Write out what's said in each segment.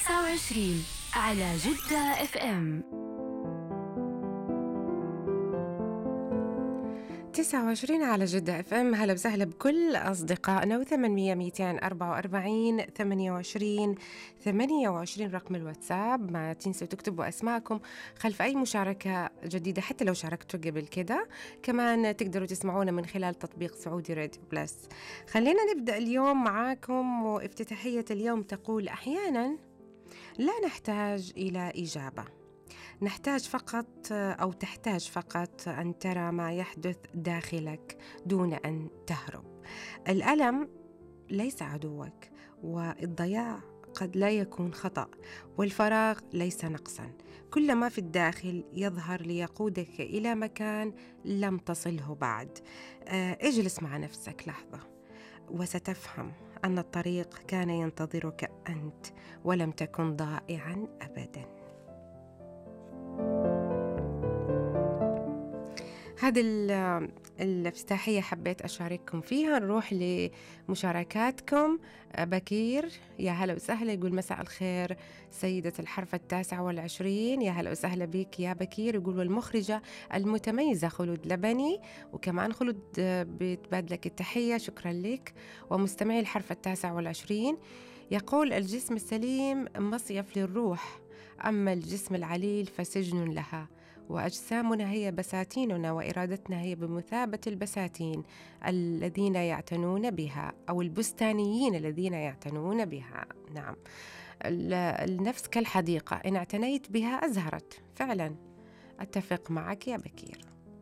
29 على جدة اف ام. 29 على جدة اف ام. هلا وسهلا بكل أصدقائنا. و800 244 28 28 رقم الواتساب. ما تنسوا تكتبوا أسماءكم خلف أي مشاركة جديدة حتى لو شاركتوا قبل كده. كمان تقدروا تسمعونا من خلال تطبيق سعودي راديو بلس. خلينا نبدأ اليوم معاكم، وافتتاحية اليوم تقول: أحيانا لا نحتاج إلى إجابة، نحتاج فقط أو تحتاج فقط أن ترى ما يحدث داخلك دون أن تهرب. الألم ليس عدوك، والضياع قد لا يكون خطأ، والفراغ ليس نقصا. كل ما في الداخل يظهر ليقودك إلى مكان لم تصله بعد. اجلس مع نفسك لحظة وستفهم أن الطريق كان ينتظرك أنت، ولم تكن ضائعا أبدا. هذه الافتتاحية حبيت أشارككم فيها. نروح لمشاركاتكم. بكير يا هلا وسهلا، يقول: مساء الخير سيدة الحرف 29. يا هلا وسهلا بك يا بكير. يقول: والمخرجة المتميزة خلود لبني. وكمان خلود بتبادلك التحية، شكرا لك. ومستمعي الحرف 29 يقول: الجسم السليم مصيف للروح، أما الجسم العليل فسجن لها، وأجسامنا هي بساتيننا، وإرادتنا هي بمثابة البساتين الذين يعتنون بها، أو البستانيين الذين يعتنون بها. نعم، النفس كالحديقة، إن اعتنيت بها أزهرت. فعلا أتفق معك يا بكير.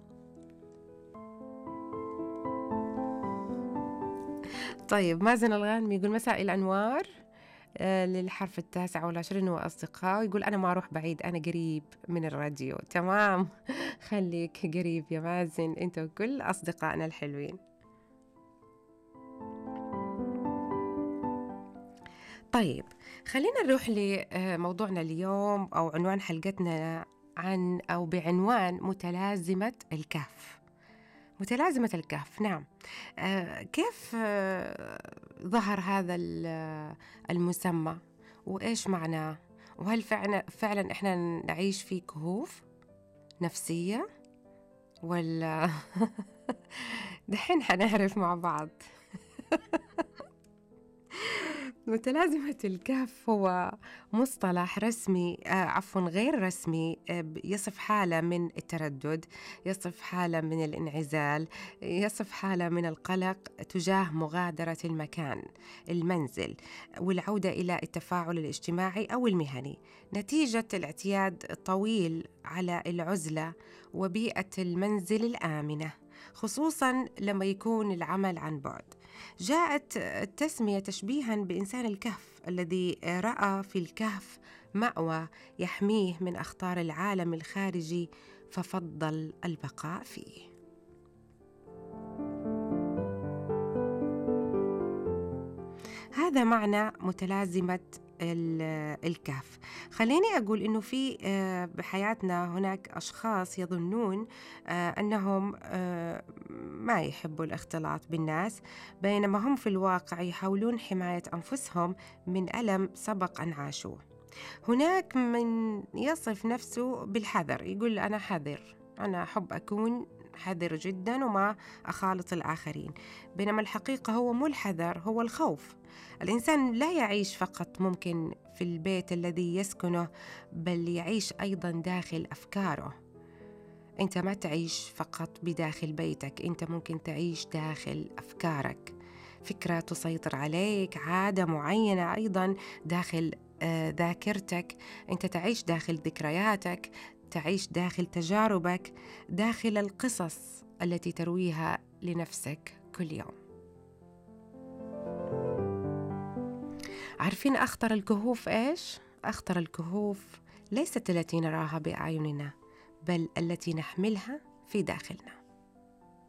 طيب، مازن الغانمي يقول: مساء الأنوار للحرف 29 وأصدقائه. يقول: أنا ما أروح بعيد، أنا قريب من الراديو. تمام، خليك قريب يا مازن أنت وكل أصدقائنا الحلوين. طيب، خلينا نروح لموضوعنا اليوم، أو عنوان حلقتنا بعنوان متلازمة الكهف. متلازمة الكهف، نعم. كيف ظهر هذا المسمى، وإيش معناه؟ وهل فعلا إحنا نعيش في كهوف نفسية ولا دحين حنعرف مع بعض. متلازمة الكهف هو مصطلح رسمي غير رسمي، يصف حالة من التردد، يصف حالة من الانعزال، يصف حالة من القلق تجاه مغادرة المنزل والعودة إلى التفاعل الاجتماعي أو المهني، نتيجة الاعتياد الطويل على العزلة وبيئة المنزل الآمنة، خصوصاً لما يكون العمل عن بعد. جاءت التسمية تشبيها بإنسان الكهف الذي رأى في الكهف مأوى يحميه من أخطار العالم الخارجي، ففضل البقاء فيه. هذا معنى متلازمة الكهف. خليني أقول إنه في بحياتنا هناك أشخاص يظنون أنهم ما يحبوا الاختلاط بالناس، بينما هم في الواقع يحاولون حماية أنفسهم من ألم سبق أن عاشوه. هناك من يصف نفسه بالحذر، يقول: أنا حذر، أنا أحب أكون حذر جدا وما أخالط الآخرين، بينما الحقيقة هو مو الحذر، هو الخوف. الإنسان لا يعيش فقط ممكن في البيت الذي يسكنه، بل يعيش أيضا داخل أفكاره. أنت ما تعيش فقط بداخل بيتك، أنت ممكن تعيش داخل أفكارك، فكرة تسيطر عليك، عادة معينة أيضا داخل ذاكرتك. أنت تعيش داخل ذكرياتك، تعيش داخل تجاربك، داخل القصص التي ترويها لنفسك كل يوم. عارفين أخطر الكهوف إيش؟ أخطر الكهوف ليست التي نراها بأعيننا، بل التي نحملها في داخلنا.